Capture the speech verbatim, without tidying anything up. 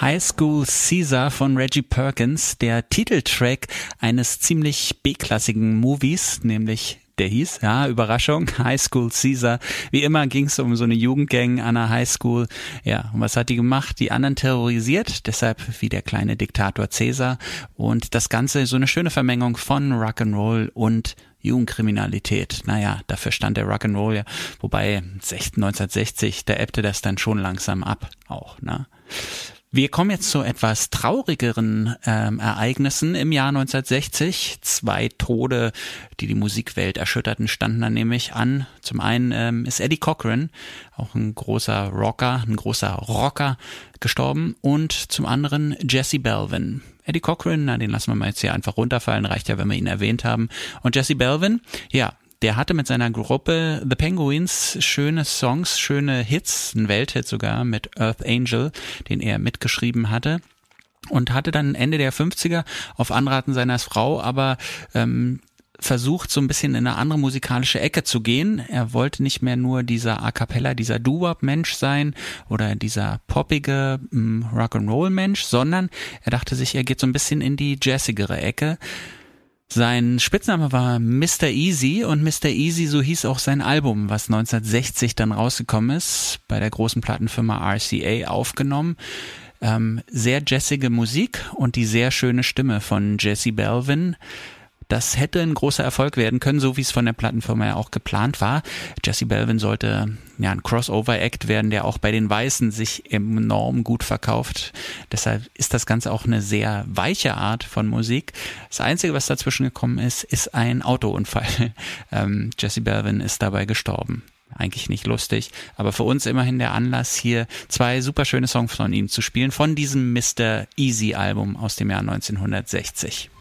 High School Caesar von Reggie Perkins, der Titeltrack eines ziemlich B-klassigen Movies, nämlich der hieß, ja, Überraschung, High School Caesar. Wie immer ging es um so eine Jugendgang an einer High School. Ja, und was hat die gemacht? Die anderen terrorisiert, deshalb wie der kleine Diktator Caesar. Und das Ganze so eine schöne Vermengung von Rock'n'Roll und Jugendkriminalität. Naja, dafür stand der Rock'n'Roll ja, wobei neunzehnhundertsechzig, da ebbte das dann schon langsam ab auch, ne? Wir kommen jetzt zu etwas traurigeren ähm, Ereignissen im Jahr neunzehnhundertsechzig. Zwei Tode, die die Musikwelt erschütterten, standen dann nämlich an. Zum einen ähm, ist Eddie Cochran, auch ein großer Rocker, ein großer Rocker, gestorben. Und zum anderen Jesse Belvin. Eddie Cochran, na, den lassen wir mal jetzt hier einfach runterfallen, reicht ja, wenn wir ihn erwähnt haben. Und Jesse Belvin, ja, der hatte mit seiner Gruppe The Penguins schöne Songs, schöne Hits, ein Welthit sogar mit Earth Angel, den er mitgeschrieben hatte. Und hatte dann Ende der fünfziger auf Anraten seiner Frau aber ähm, versucht, so ein bisschen in eine andere musikalische Ecke zu gehen. Er wollte nicht mehr nur dieser A Cappella, dieser Doo-Wop-Mensch sein oder dieser poppige ähm, Rock'n'Roll-Mensch, sondern er dachte sich, er geht so ein bisschen in die jazzigere Ecke. Sein Spitzname war Mister Easy und Mister Easy, so hieß auch sein Album, was neunzehnhundertsechzig dann rausgekommen ist, bei der großen Plattenfirma R C A aufgenommen. Ähm, sehr jazzige Musik und die sehr schöne Stimme von Jesse Belvin. Das hätte ein großer Erfolg werden können, so wie es von der Plattenfirma ja auch geplant war. Jesse Belvin sollte ja ein Crossover-Act werden, der auch bei den Weißen sich enorm gut verkauft. Deshalb ist das Ganze auch eine sehr weiche Art von Musik. Das Einzige, was dazwischen gekommen ist, ist ein Autounfall. Ähm, Jesse Belvin ist dabei gestorben. Eigentlich nicht lustig, aber für uns immerhin der Anlass, hier zwei super schöne Songs von ihm zu spielen, von diesem Mister Easy Album aus dem Jahr neunzehnhundertsechzig.